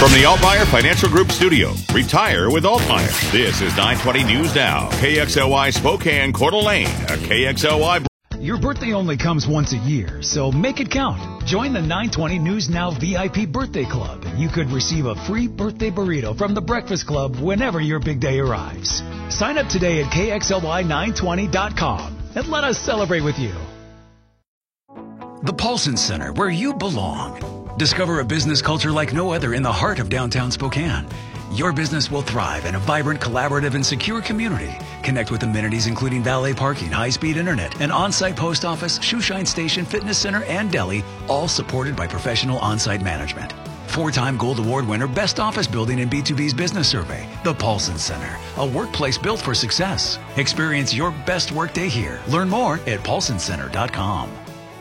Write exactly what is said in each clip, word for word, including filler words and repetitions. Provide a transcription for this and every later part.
From the Altmaier Financial Group studio, retire with Altmaier. This is nine twenty News Now, K X L Y Spokane, Coeur d'Alene, a K X L Y. Your birthday only comes once a year, so make it count. Join the nine twenty News Now V I P Birthday Club, and you could receive a free birthday burrito from the Breakfast Club whenever your big day arrives. Sign up today at K X L Y nine twenty dot com and let us celebrate with you. The Paulson Center, where you belong. Discover a business culture like no other in the heart of downtown Spokane. Your business will thrive in a vibrant, collaborative, and secure community. Connect with amenities including valet parking, high-speed internet, an on-site post office, shoeshine station, fitness center, and deli, all supported by professional on-site management. Four-time Gold Award winner, Best Office Building in B two B's Business Survey. The Paulson Center, a workplace built for success. Experience your best workday here. Learn more at paulson center dot com.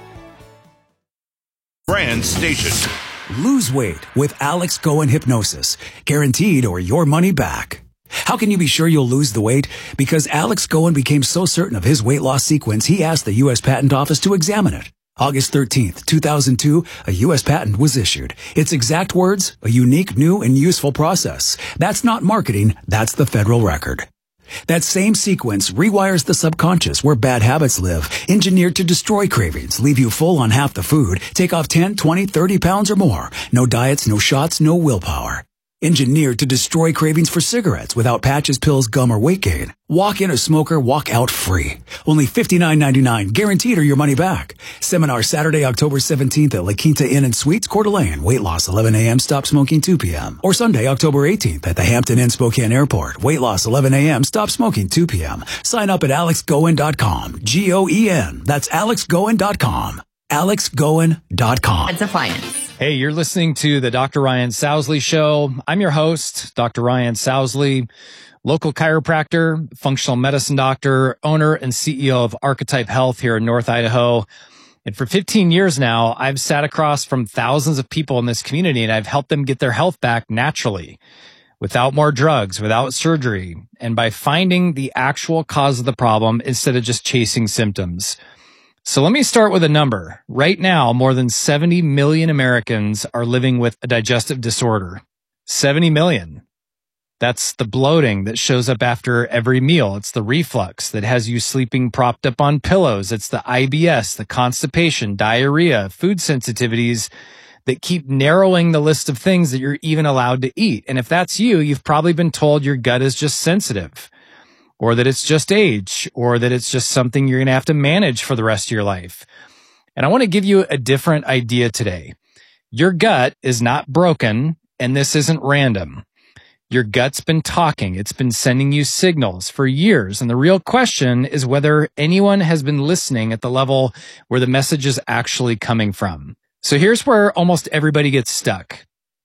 Brand Station. Lose weight with Alex Goen Hypnosis. Guaranteed or your money back. How can you be sure you'll lose the weight? Because Alex Goen became so certain of his weight loss sequence, he asked the U S Patent Office to examine it. August thirteenth, two thousand two, a U S patent was issued. Its exact words, a unique, new, and useful process. That's not marketing, that's the federal record. That same sequence rewires the subconscious where bad habits live, engineered to destroy cravings, leave you full on half the food, take off ten, twenty, thirty pounds or more. No diets, no shots, no willpower. Engineered to destroy cravings for cigarettes without patches, pills, gum, or weight gain. Walk in a smoker, walk out free. Only fifty-nine ninety-nine, guaranteed or your money back. Seminar Saturday, October seventeenth at La Quinta Inn and Suites, Coeur d'Alene. Weight loss eleven a.m., stop smoking two p.m. Or Sunday, October eighteenth at the Hampton Inn Spokane Airport. Weight loss eleven a.m., stop smoking two p.m. Sign up at alex goen dot com. G O E N. That's alex goen dot com. alex goen dot com. It's Defiance. Hey, you're listening to the Doctor Ryan Sousley Show. I'm your host, Doctor Ryan Sousley, local chiropractor, functional medicine doctor, owner and C E O of Archetype Health here in North Idaho. And for fifteen years now, I've sat across from thousands of people in this community, and I've helped them get their health back naturally, without more drugs, without surgery, and by finding the actual cause of the problem instead of just chasing symptoms. So let me start with a number. Right now, more than seventy million Americans are living with a digestive disorder. seventy million. That's the bloating that shows up after every meal. It's the reflux that has you sleeping propped up on pillows. It's the I B S, the constipation, diarrhea, food sensitivities that keep narrowing the list of things that you're even allowed to eat. And if that's you, you've probably been told your gut is just sensitive, or that it's just age, or that it's just something you're going to have to manage for the rest of your life. And I want to give you a different idea today. Your gut is not broken, and this isn't random. Your gut's been talking. It's been sending you signals for years. And the real question is whether anyone has been listening at the level where the message is actually coming from. So here's where almost everybody gets stuck.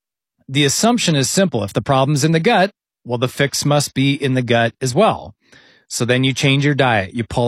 The assumption is simple. If the problem's in the gut, well, the fix must be in the gut as well. So then you change your diet. You pull